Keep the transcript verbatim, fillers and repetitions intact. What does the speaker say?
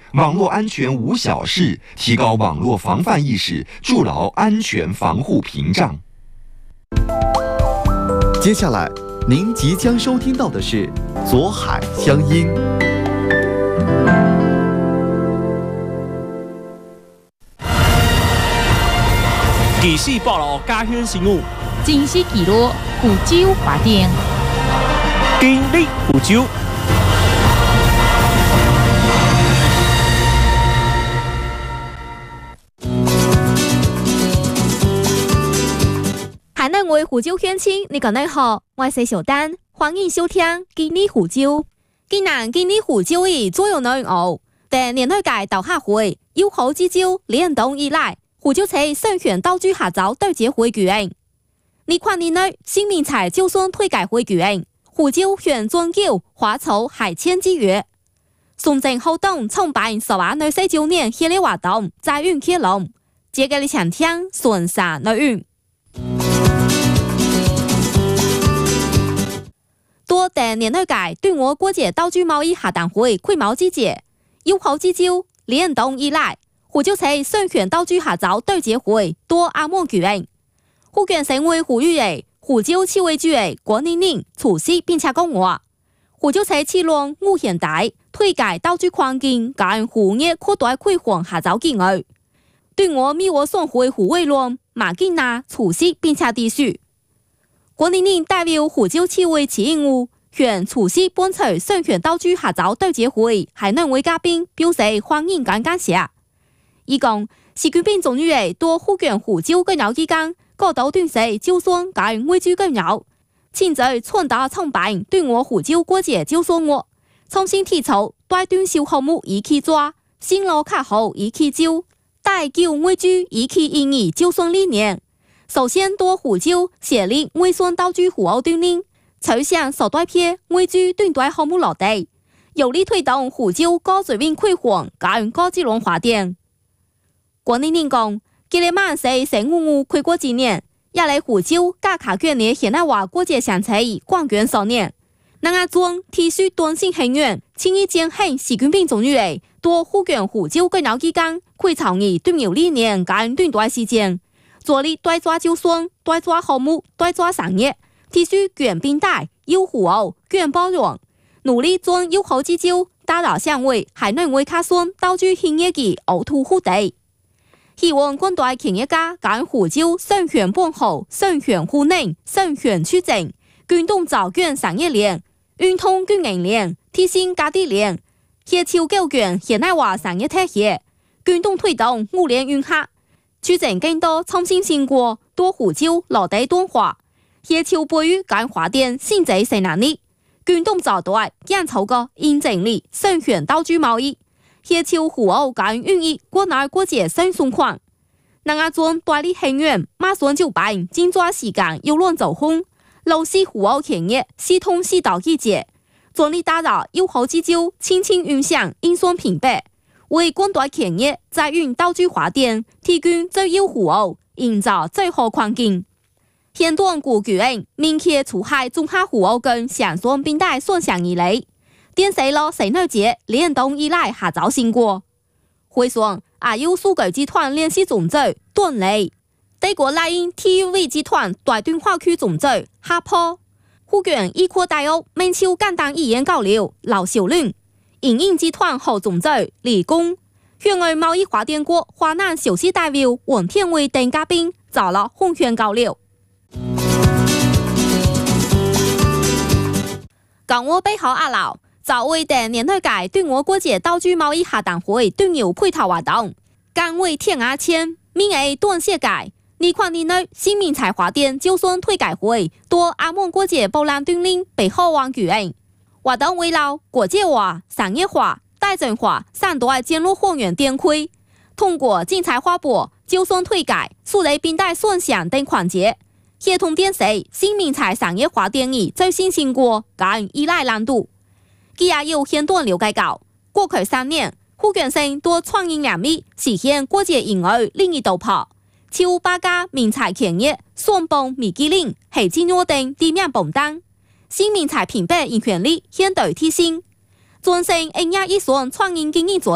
网络安全无小事，提高网络防范意识，筑牢安全防护屏障。 接下来，您即将收听到的是左海乡音。 记事报道家乡新闻， 真实记录福州华电， 今日福州。 海南话福州乡亲，你讲你好，我是小丹，欢迎收听今日福州。今年今日福州的左右内容，在年内界导下会，有好之招联动以来，福州市选选道具下晝對接會舉行。呢跨年內新民財就算推介會舉行，福州選專叫華草海遷之約。崇正活動創辦十萬內四周年系列活動，在運開龍，接個你想聽順沙內運。多在年內界對我國際道具貿易下談會開幕之節，有好之招聯動以來。福州市選選道具下晝對接會多阿門舉行，福建省委呼籲嘅福州市委主嘅郭寧寧出席並且講話，福州市啟動五現代推介道具環境跟服務業擴大開放下晝機會，對我咪我送會胡偉龍馬建娜出席並且致辭。郭寧寧代表福州市委市政務向出席本次選選道具下晝對接會海南位嘉賓表示歡迎跟感謝。伊講，習近平總書記多福建福州嘅鳥之間，各島斷勢就算跟維州嘅鳥，親自傳達創辦對我福州國際就算我，重新提出對斷小項目一起抓，新路卡號一起招，大叫維州一起應義就算理念。首先多福州設立維算道具服務斷鏈，取向所代片維州斷對項目落地，有力推動福州高水平開放跟高質量發展。郭寧寧講，今年萬世成五五開國紀念，也嚟福州加卡眷嘅現代化國際象徵廣園少年。南亞中提出短信很遠，輕易踐行習近平總書記多福建福州嘅鳥之間，會倡議對有理念跟對待時間，做力對抓就算，對抓項目，對抓產業，提出捲並帶，優互務，捲包容，努力做優好之招，打造成為海南為卡算道具興業嘅奧土護地。希望廣大企業家跟福州選選本後、選選湖南、選選出政，捲動造捲產業鏈，運通捲銀鏈，提升家地鏈，協調構捲現代化產業體系，捲動推動五連運合，出政更多創新成果，多福州落地敦化，協調培育跟發展新濟生能力，捲動造大建造個競爭力，選選道具貿易。協調互歐跟運營國內國際新狀況，南亞中大力很遠，馬上就辦緊抓時間有亂走空，老是互歐企業系統系導記者，盡力打造有好之招，輕輕運向應算平白，為廣大企業在運道具發展提供最優互歐，營造最好環境。現段古舉人明確出海中下互歐跟相算並帶雙向而嚟。電視咯，誰能接聯動以來下晝成果？會上也有數據集團聯繫總裁段雷，帝國萊茵 T U V 集團大敦化區總裁哈坡，福建醫科大學免超簡單語言交流劉小倫，影音集團副總裁李工，縣外貿易發展局華南首席代表王天偉等嘉賓遭了紅圈交流。港澳背後阿老。早為的年內界對我國際道具貿易下談會對有配套活動，崗位天涯簽，民의斷謝界，呢款年內新民財發展就算推介會多阿門國際博覽斷鏈背後灣舉行，活動圍繞國際化、產業化、大眾化三大建立貨源點區，通過精彩花博、就算推介、數類並帶雙向等環節，協同電視新民財產業發展的最新成果跟依賴難度。佢也有很多了解到，過去三年，福建省多創新兩米，實現國際營業另一突破。超八家民財企業雙幫米其林、黑金諾等地面榜單，新民財品牌影響力相對提升，轉成一亞一雙創新經營做。